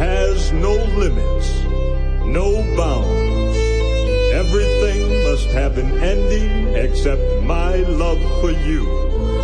has no limits, no bounds. Everything must have an ending except my love for you.